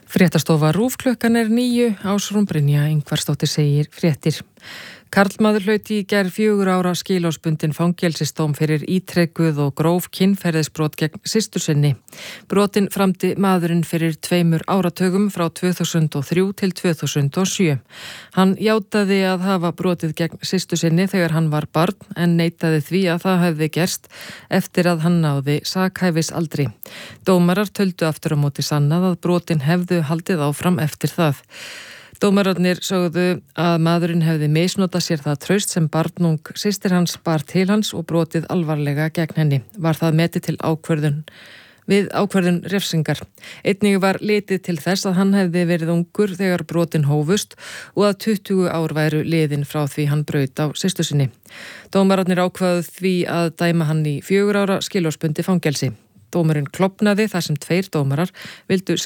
Fréttastofa RÚV klukkan 9, Ásrún Brynja Ingvarsdóttir segir fréttir. Karlmaður hlaut í gær 4 ára skilorðsbundinn fangelsisdóm fyrir ítrekuð og gróf kynferðisbrot gegn systur sinni. Brotin framdi maðurinn fyrir 2 áratugum frá 2003 til 2007. Hann játaði að hafa brotið gegn systur sinni þegar hann var barn en neitaði því að það hefði gerst eftir að hann náði sakhæfisaldri. Dómarar töldu aftur á móti sannað að brotin hefðu haldið áfram eftir það. Dómararnir sögðu að maðurinn hefði misnotað sér það traust sem barnung systir hans bar til hans og brotið alvarlega gegn henni. Var það metið til ákvörðun refsingar. Einnig var litið til þess að hann hefði verið ungur þegar brotin hófust og að 20 ár væru liðin frá því hann braut á systur sinni. Dómararnir ákváðu því að dæma hann í 4 ára skilorðsbundi fangelsi. Dómurinn klofnaði þar sem 2 dómarar vildu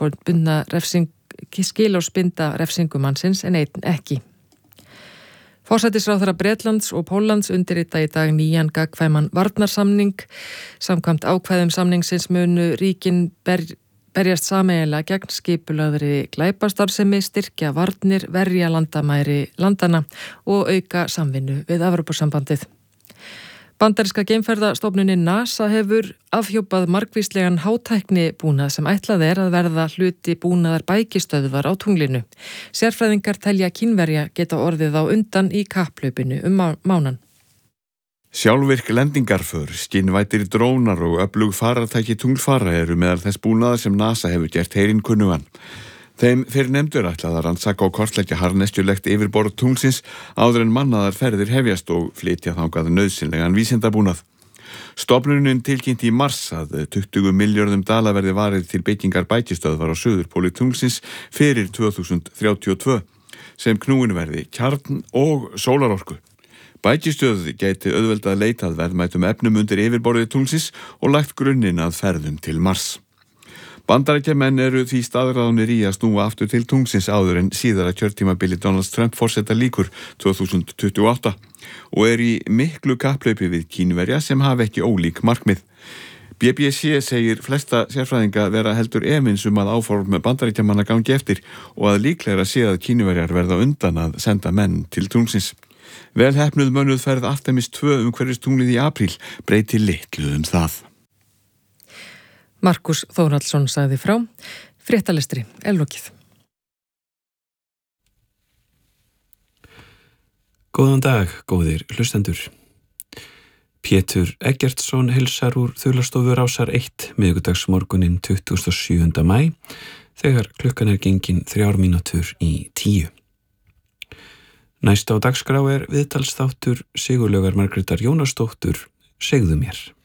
skilorðsbinda refsingumannsins en einn ekki. Forsætisráðherra Bretlands og Póllands undirrita í dag nýjan gagnkvæman varnarsamning. Samkvæmt ákvæðum samningsins munu ríkin berjast sameiginlega gegn skipulagðri glæpastarfsemi, styrkja varnir, verja landamæri landana og auka samvinnu við Evrópusambandið. Bandaríska geimferðastofnunin NASA hefur afhjúpað margvíslegan hátækni búnað sem ætlað að verða hluti búnaðar bækistöðvar á tunglinu. Sérfræðingar telja Kínverja geta orðið á undan í kapphlaupinu mánan. Sjálfvirk lendingarför, skynvætir drónar og öflug farartæki tunglfara eru meðal þess búnaðar sem NASA hefur gert heyrinn kunnugan. Þeim fyrir nefndur ætlað að rannsaka og kortleggja harðneskjulegt yfirborð tunglsins áður en mannaðar ferðir hefjast og flytja þangað nauðsynlegan vísindabúnað. Stofnunin tilkynnti í mars að 20 milljörðum dala verði varið til byggingar bækistöðvar á suðurpóli tunglsins fyrir 2032 sem knúin verði kjarn og sólarorku. Bækistöð gæti auðveldað leitað verðmætum efnum undir yfirborðið tunglsins og lagt grunninn að ferðum til Mars. Bandaríkjamenn eru því staðráðnir í að snúa aftur til tunglsins áður en síðara kjörtímabili Donald Trump forseta lýkur 2028 og í miklu kapphlaupi við Kínverja sem hafa ekki ólík markmið. BBC segir flesta sérfræðinga vera heldur efins að áform Bandaríkjamanna gangi eftir og að líklegra sé að Kínverjar verða undan að senda menn til tunglsins. Vel heppnuð mönnuð ferð Artemis 2 umhverfis tunglið í apríl breyti litlu það. Markus Þórhallsson sagði frá. Fréttalestri lokið. Góðan dag, góðir hlustendur. Pétur Eggertsson heilsar úr þulastofu Rásar 1 miðvikudagsmorguninn 27. maí þegar klukkan gengin 3 mínútur í 10. Næst á dagskrá viðtalsþáttur Sigurlaugar Margrétar Jónasdóttur Segðu mér.